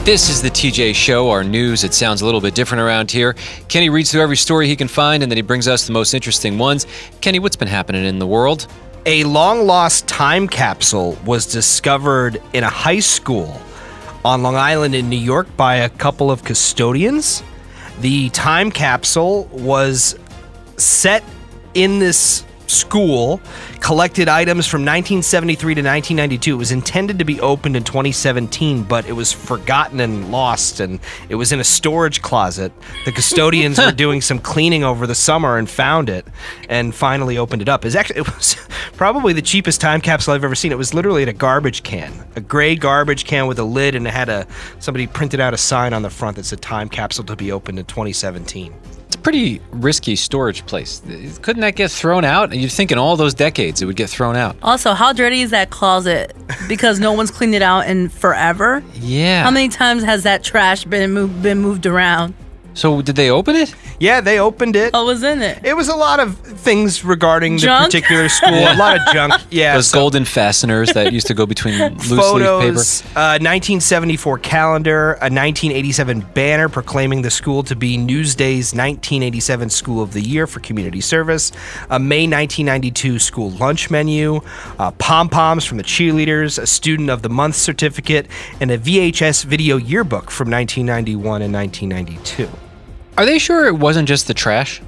This is the TJ Show, our news. It sounds a little bit different around here. Kenny reads through every story he can find, and then he brings us the most interesting ones. Kenny, what's been happening in the world? A long-lost time capsule was discovered in a high school on Long Island in New York by a couple of custodians. The time capsule was set in this school, collected items from 1973 to 1992. It was intended to be opened in 2017, but it was forgotten and lost, and it was in a storage closet. The custodians were doing some cleaning over the summer and found it, and finally opened it up. It was probably the cheapest time capsule I've ever seen. It was literally in a garbage can, a gray garbage can with a lid, and it had somebody printed out a sign on the front that said "Time capsule to be opened in 2017." It's a pretty risky storage place. Couldn't that get thrown out? You'd think in all those decades it would get thrown out. Also, how dirty is that closet? Because no one's cleaned it out in forever. Yeah. How many times has that trash been moved around? So did they open it? Yeah, they opened it. What was in it? It was a lot of things regarding Junk? the particular school. A lot of junk. Yeah. Those golden fasteners that used to go between loose leaf photos, paper. 1974 calendar, a 1987 banner proclaiming the school to be Newsday's 1987 School of the Year for community service, a May 1992 school lunch menu, pom-poms from the cheerleaders, a Student of the Month certificate, and a VHS video yearbook from 1991 and 1992. Are they sure it wasn't just the trash?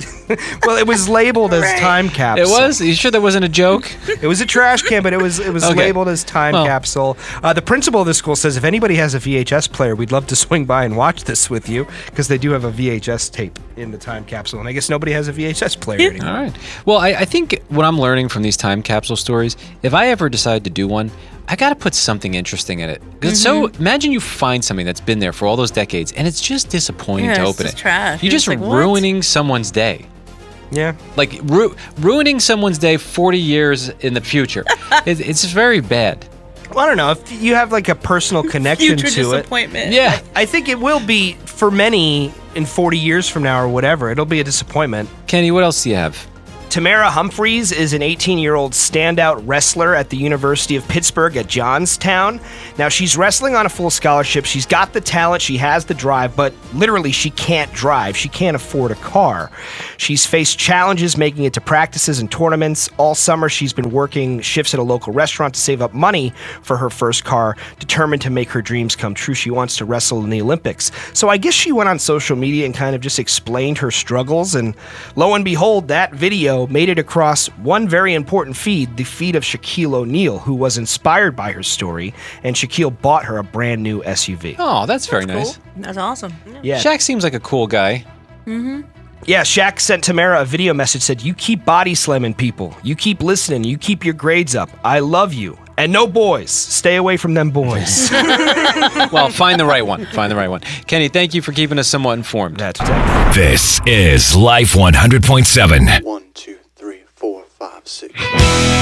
Well, it was labeled as time capsule. It was? You sure that wasn't a joke? It was a trash can, but it was Okay. labeled as time capsule. The principal of the school says if anybody has a VHS player, we'd love to swing by and watch this with you, because they do have a VHS tape in the time capsule, and I guess nobody has a VHS player anymore. All right. Well, I think what I'm learning from these time capsule stories, if I ever decide to do one, I got to put something interesting in it. Because so, imagine you find something that's been there for all those decades, and it's just disappointing to open it. Trash. You're just like, ruining someone's day. Yeah. Like, ruining someone's day 40 years in the future. It's just very bad. Well, I don't know. If you have like a personal connection Future to it, disappointment. Yeah. I think it will be, for many, in 40 years from now or whatever, it'll be a disappointment. Kenny, what else do you have? Tamara Humphreys is an 18-year-old standout wrestler at the University of Pittsburgh at Johnstown. Now, she's wrestling on a full scholarship. She's got the talent. She has the drive, but literally she can't drive. She can't afford a car. She's faced challenges making it to practices and tournaments. All summer, she's been working shifts at a local restaurant to save up money for her first car, determined to make her dreams come true. She wants to wrestle in the Olympics. So I guess she went on social media and kind of just explained her struggles, and lo and behold, that video made it across one very important feed, the feed of Shaquille O'Neal, who was inspired by her story, and Shaquille bought her a brand new SUV. Oh, that's very nice. Cool. That's awesome. Yeah. Shaq seems like a cool guy. Yeah, Shaq sent Tamara a video message, said, "You keep body slamming people. You keep listening. You keep your grades up. I love you. And no boys. Stay away from them boys." Well, find the right one. Find the right one. Kenny, thank you for keeping us somewhat informed. That's right. This is Life 100.7. 1, 2, 3, 4, 5, 6.